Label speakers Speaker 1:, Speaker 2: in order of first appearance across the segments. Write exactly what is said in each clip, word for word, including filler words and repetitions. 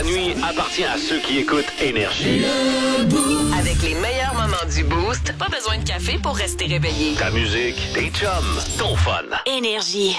Speaker 1: nuit appartient à ceux qui écoutent Énergie.
Speaker 2: Avec les meilleurs moments du Boost, pas besoin de café pour rester réveillé.
Speaker 1: Ta musique, tes chums, ton fun.
Speaker 2: Énergie.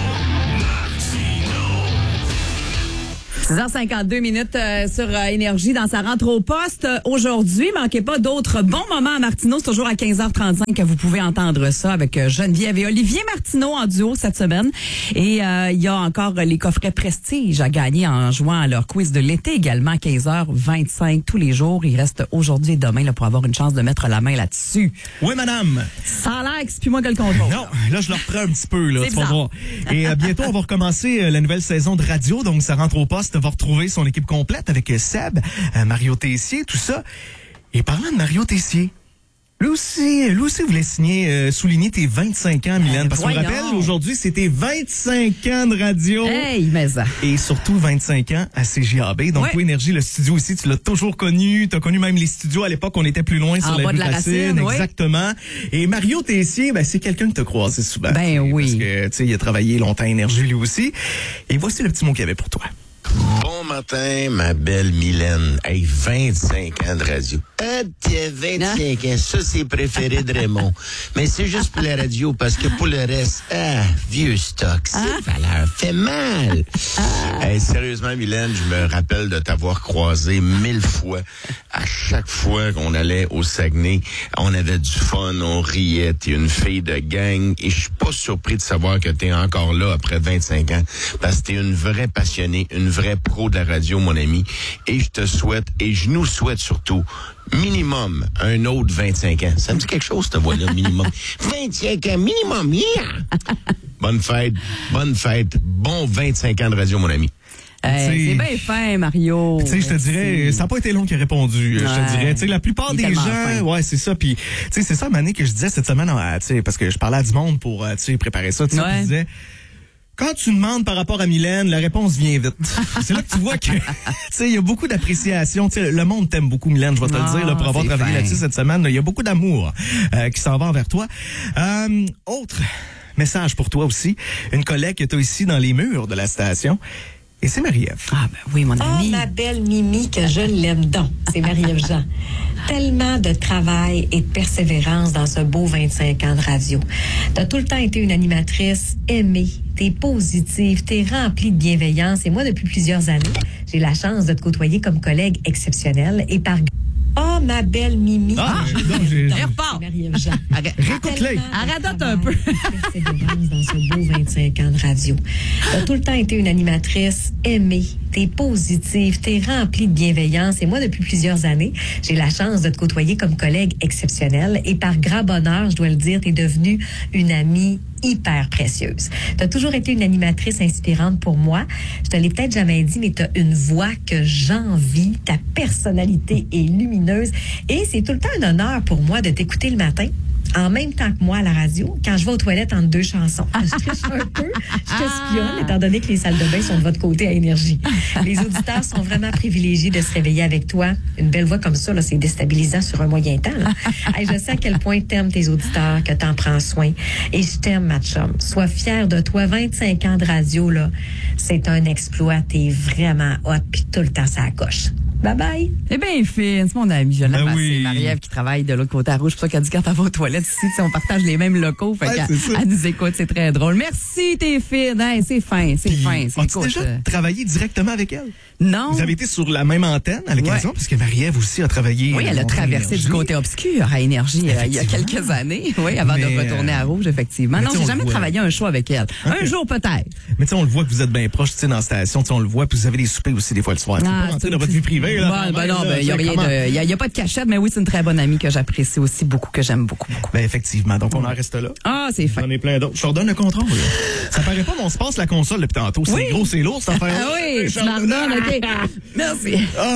Speaker 3: six heures cinquante-deux minutes euh, sur euh, Énergie dans sa rentre au poste. Euh, aujourd'hui, manquez pas d'autres bons moments à Martineau. C'est toujours à quinze heures trente-cinq que vous pouvez entendre ça avec euh, Geneviève et Olivier Martineau en duo cette semaine. Et euh, il y a encore les coffrets Prestige à gagner en jouant à leur quiz de l'été également à quinze heures vingt-cinq tous les jours. Il reste aujourd'hui et demain là, pour avoir une chance de mettre la main là-dessus.
Speaker 4: Oui, madame.
Speaker 3: Ça a l'air explique-moi que le contrôle.
Speaker 4: Non, là, je le reprends un petit peu, là,
Speaker 3: C'est
Speaker 4: tu vas
Speaker 3: bizarre.
Speaker 4: voir. Et euh, bientôt, on va recommencer euh, la nouvelle saison de radio. Donc, ça rentre au poste, va retrouver son équipe complète avec euh, Seb, euh, Mario Tessier, tout ça. Et parlant de Mario Tessier, lui aussi, lui aussi voulait signer, euh, souligner tes vingt-cinq ans, Mylène. Parce qu'on
Speaker 3: voyons.
Speaker 4: rappelle, aujourd'hui, c'était vingt-cinq ans de radio.
Speaker 3: Hey, mais ça.
Speaker 4: Et surtout vingt-cinq ans à C J A B. Donc,
Speaker 3: Ouais.
Speaker 4: oui, Énergie, le studio ici, tu l'as toujours connu. Tu as connu même les studios à l'époque, on était plus loin sur
Speaker 3: En
Speaker 4: la
Speaker 3: bas
Speaker 4: rue
Speaker 3: de la
Speaker 4: Racine.
Speaker 3: Racine, ouais.
Speaker 4: Exactement. Et Mario Tessier, ben, c'est quelqu'un que tu as croisé souvent.
Speaker 3: Ben oui.
Speaker 4: Parce que, tu sais, il a travaillé longtemps à Énergie lui aussi. Et voici le petit mot qu'il y avait pour toi.
Speaker 5: Bon matin, ma belle Mylène. Hey, vingt-cinq ans de radio. Ah, tiens, vingt-cinq ans. Ça, c'est préféré de Raymond. Mais c'est juste pour la radio, parce que pour le reste, ah, vieux stock, c'est valeur, fait mal. Hey, sérieusement, Mylène, je me rappelle de t'avoir croisé mille fois. À chaque fois qu'on allait au Saguenay, on avait du fun, on riait. T'es une fille de gang. Et je suis pas surpris de savoir que t'es encore là après vingt-cinq ans. Parce que t'es une vraie passionnée, une vraie pro de la radio, mon ami. Et je te souhaite, et je nous souhaite surtout, minimum, un autre vingt-cinq ans. Ça me dit quelque chose, cette voix-là, minimum. vingt-cinq ans, minimum, yeah! Bonne fête, bonne fête, bon vingt-cinq ans de radio, mon ami.
Speaker 3: Hey,
Speaker 4: T'sais-
Speaker 3: c'est bien fin, Mario.
Speaker 4: Tu sais, je te
Speaker 3: Merci.
Speaker 4: dirais, ça n'a pas été long qu'il a répondu, euh, je te
Speaker 3: Ouais.
Speaker 4: dirais. Tu sais, la plupart
Speaker 3: Il est
Speaker 4: des gens,
Speaker 3: tellement fin.
Speaker 4: ouais, c'est ça. Puis, tu sais, c'est ça, Mané, que je disais cette semaine, euh, tu sais, parce que je parlais à du monde pour, euh, tu sais, préparer ça, tu sais,
Speaker 3: Ouais.
Speaker 4: puis je disais, quand tu demandes par rapport à Mylène, la réponse vient vite. C'est là que tu vois que, tu sais, il y a beaucoup d'appréciation. Tu sais, le monde t'aime beaucoup, Mylène, je vais te
Speaker 3: Ah,
Speaker 4: le dire, là, pour avoir
Speaker 3: c'est
Speaker 4: travaillé
Speaker 3: fin.
Speaker 4: là-dessus cette semaine. Il y a beaucoup d'amour euh, qui s'en va envers toi. Euh, autre message pour toi aussi. Une collègue que tu as ici dans les murs de la station. Et c'est Marie-Ève.
Speaker 3: Ah, ben oui, mon
Speaker 6: Oh,
Speaker 3: ami.
Speaker 6: ma belle Mimi, que je l'aime donc. C'est Marie-Ève Jean. Tellement de travail et de persévérance dans ce beau vingt-cinq ans de radio. T'as tout le temps été une animatrice aimée. T'es positive, t'es remplie de bienveillance. Et moi, depuis plusieurs années, j'ai la chance de te côtoyer comme collègue exceptionnelle. Et par... Oh, ma belle Mimi.
Speaker 4: Ah,
Speaker 6: que je
Speaker 4: non,
Speaker 6: l'aime
Speaker 4: j'ai-
Speaker 6: donc.
Speaker 3: Elle repart.
Speaker 6: C'est Marie-Ève Jean.
Speaker 3: Arrête.
Speaker 4: Réécoute-les.
Speaker 6: Tellement de
Speaker 3: Arrête
Speaker 6: travail
Speaker 3: un peu.
Speaker 6: et de persévérance dans ce beau vingt-cinq ans de radio. T'as tout le temps été une animatrice aimée. T'es positive, t'es remplie de bienveillance. Et moi, depuis plusieurs années, j'ai la chance de te côtoyer comme collègue exceptionnelle. Et par grand bonheur, je dois le dire, t'es devenue une amie hyper précieuse. T'as toujours été une animatrice inspirante pour moi. Je te l'ai peut-être jamais dit, mais t'as une voix que j'envie. Ta personnalité est lumineuse. Et c'est tout le temps un honneur pour moi de t'écouter le matin, en même temps que moi à la radio, quand je vais aux toilettes entre deux chansons. Je triche un peu, je t'espionne, étant donné que les salles de bain sont de votre côté à Énergie. Les auditeurs sont vraiment privilégiés de se réveiller avec toi. Une belle voix comme ça, là, c'est déstabilisant sur un moyen temps. Là. Hey, je sais à quel point t'aimes tes auditeurs, que t'en prends soin. Et je t'aime, ma chum. Sois fière de toi. vingt-cinq ans de radio, là, c'est un exploit. T'es vraiment hot, puis tout le temps, ça coche. Bye bye.
Speaker 3: C'est bien fine, c'est mon ami. Je l'aime
Speaker 4: Ben
Speaker 3: assez.
Speaker 4: oui.
Speaker 3: Marie-Ève qui travaille de l'autre côté à Rouge. C'est pour ça qu'elle dit quand elle va aux toilettes ici, tu sais, on partage les mêmes locaux. Fait
Speaker 4: Ouais,
Speaker 3: qu'elle
Speaker 4: c'est ça.
Speaker 3: elle nous écoute, c'est très drôle. Merci, t'es fine. Hey, c'est fin, c'est
Speaker 4: Puis,
Speaker 3: fin. C'est
Speaker 4: as-tu
Speaker 3: écoute,
Speaker 4: déjà
Speaker 3: euh,
Speaker 4: travaillé directement avec elle?
Speaker 3: Non.
Speaker 4: Vous avez été sur la même antenne à l'occasion,
Speaker 3: Ouais.
Speaker 4: parce que Marie-Ève aussi a travaillé.
Speaker 3: Oui, elle a
Speaker 4: longtemps à
Speaker 3: traversé
Speaker 4: Énergie.
Speaker 3: du côté obscur à Énergie euh, il y a
Speaker 4: Effectivement.
Speaker 3: quelques années, oui, avant
Speaker 4: Mais,
Speaker 3: de retourner à Rouge, effectivement.
Speaker 4: mais
Speaker 3: Non,
Speaker 4: tu sais,
Speaker 3: j'ai
Speaker 4: on
Speaker 3: jamais
Speaker 4: le voit.
Speaker 3: travaillé un show avec elle. Un jour peut-être.
Speaker 4: Mais tu sais, on le voit que vous êtes bien proches, tu sais, dans la station, tu sais, on le voit, puis vous avez des soupers aussi des fois le soir. Tu peux pas rentrer
Speaker 3: c'est
Speaker 4: dans
Speaker 3: une
Speaker 4: votre vie
Speaker 3: petite-
Speaker 4: privée, là.
Speaker 3: Ben, ben non,
Speaker 4: là,
Speaker 3: ben, il y a
Speaker 4: tu sais,
Speaker 3: rien
Speaker 4: comment?
Speaker 3: de, il y a, il y a pas de cachette, mais oui, c'est une très bonne amie que j'apprécie aussi beaucoup, que j'aime beaucoup, beaucoup.
Speaker 4: Ben, effectivement. Donc, on en reste là.
Speaker 3: Ah, c'est fin.
Speaker 4: J'en ai plein d'autres. Je te redonne le contrôle. là. Ça paraît pas, mais on se passe la console depuis tantôt. C'est
Speaker 3: Oui.
Speaker 4: gros, c'est lourd, cette affaire.
Speaker 3: Ah oui, tu m'en redonnes, OK. Merci.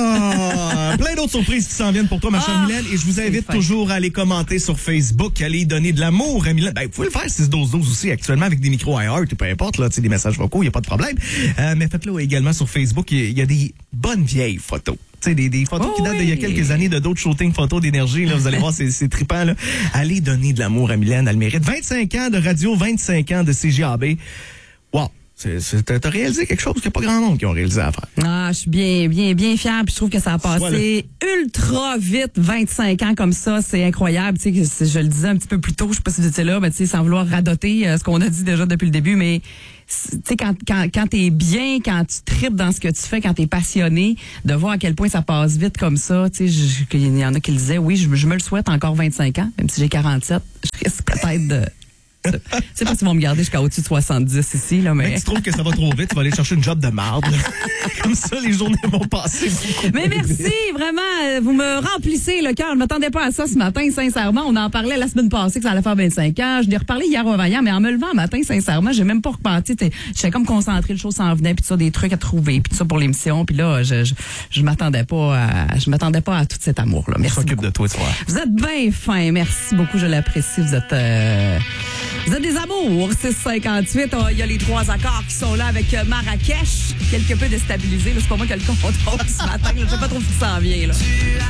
Speaker 4: Ah, plein d'autres surprises qui s'en viennent pour toi, ma chère
Speaker 3: Ah,
Speaker 4: Mylène. Et je vous invite
Speaker 3: c'est fin.
Speaker 4: toujours à aller commenter sur Facebook, à aller donner de l'amour à Mylène. Ben, vous pouvez le faire six douze douze aussi actuellement avec des micros iHeart ou peu importe, là, tu sais, des messages vocaux, il n'y a pas de problème. Euh, mais faites-le également sur Facebook. Il y a- il y, a des bonnes vieilles photos. Tu sais, des, des photos
Speaker 3: Oh
Speaker 4: qui datent d'il y a
Speaker 3: oui.
Speaker 4: quelques années de d'autres shootings photos d'énergie. Là, vous allez voir, c'est, c'est trippant. Là. Allez donner de l'amour à Mylène, elle mérite. vingt-cinq ans de radio, vingt-cinq ans de C J A B. Wow. C'est, c'est, t'as réalisé quelque chose qu'il n'y a pas grand monde qui ont réalisé à faire.
Speaker 3: Ah, je suis bien, bien, bien fière. Puis je trouve que ça a passé
Speaker 4: Voilà.
Speaker 3: ultra vite. vingt-cinq ans comme ça, c'est incroyable. Tu sais, que c'est- je le disais un petit peu plus tôt, je sais pas si vous étiez là, mais tu sais, sans vouloir radoter euh, ce qu'on a dit déjà depuis le début, mais tu sais, quand, quand, quand t'es bien, quand tu tripes dans ce que tu fais, quand t'es passionné, de voir à quel point ça passe vite comme ça, tu sais, je- il y en a qui le disaient, oui, je, je me le souhaite encore vingt-cinq ans, même si j'ai quarante-sept, je risque peut-être de... Je sais pas s'ils vont me garder jusqu'à au-dessus de soixante-dix ici, là, mais...
Speaker 4: Mais tu trouves que ça va trop vite, tu vas aller chercher une job de marde. là. Comme ça, les journées vont passer beaucoup.
Speaker 3: Mais merci, vraiment, euh, vous me remplissez le cœur. Je m'attendais pas à ça ce matin, sincèrement. On en parlait la semaine passée que ça allait faire vingt-cinq ans. Je l'ai reparlé hier au Vaillant, mais en me levant un matin, sincèrement, j'ai même pas repenti. J'étais comme concentrée, le show s'en venait, puis tout ça, des trucs à trouver, puis tout ça pour l'émission. Puis là, je, je, je m'attendais pas à, je m'attendais pas à tout cet amour-là.
Speaker 4: On
Speaker 3: Merci
Speaker 4: s'occupe
Speaker 3: beaucoup.
Speaker 4: de toi, tu vois.
Speaker 3: Vous êtes bien fin, merci beaucoup, je l'apprécie. Vous êtes, euh, vous êtes des amours. six cinquante-huit, il y a les trois accords qui sont là avec euh, Marrakech, quelque peu déstabilisé. là. C'est pas moi qui ai le contrôle ce matin. là. Je sais pas trop ce qui s'en vient. Là.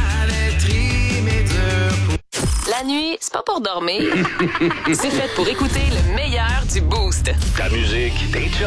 Speaker 2: La nuit, c'est pas pour dormir. C'est fait pour écouter le meilleur du Boost.
Speaker 1: Ta musique, tes chums.